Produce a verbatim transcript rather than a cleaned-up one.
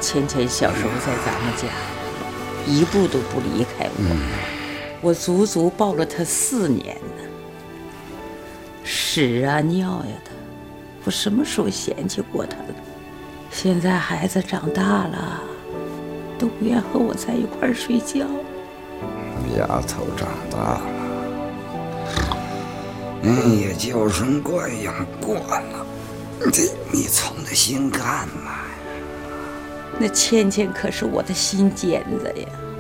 芊芊小时候在咱们家一步都不离开我，嗯、我足足抱了她四年呢。屎啊尿呀的，我什么时候嫌弃过她了？现在孩子长大了，都不愿和我在一块儿睡觉。 丫头长大了，嗯，也娇生惯养惯了，这你操心干嘛呀？ 那芊芊可是我的心尖子呀。